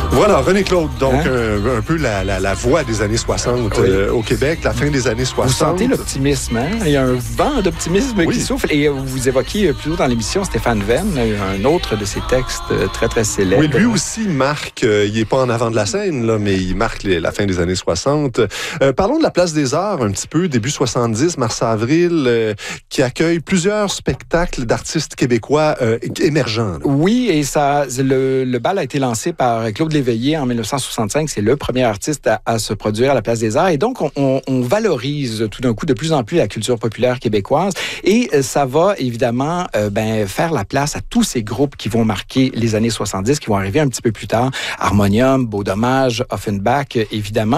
Voilà, René Claude, donc un peu la voix des années 60 au Québec, la fin des années 60. Vous sentez l'optimisme, hein? Il y a un vent d'optimisme qui souffle. Et vous évoquiez plus tôt dans l'émission Stéphane Venn, un autre de ses textes très, très célèbres. Oui, lui aussi marque, il n'est pas en avant de la scène, là, mais il marque la fin des années 60. Parlons de la Place des Arts un petit peu, début 70, mars-avril, qui accueille plusieurs spectacles d'artistes québécois émergents. Là. Oui, et le bal a été lancé par Claude Léveillé en 1965. C'est le premier artiste à se produire à la Place des Arts. Et donc, on valorise tout d'un coup de plus en plus la culture populaire québécoise. Et ça va évidemment faire la place à tous ces groupes qui vont marquer les années 70, qui vont arriver un petit peu plus tard. Harmonium, Beau Dommage, Offenbach, évidemment.